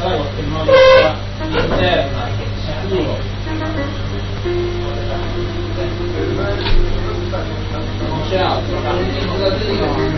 sarà qualche novità interna, sicuro. Non c'è altro,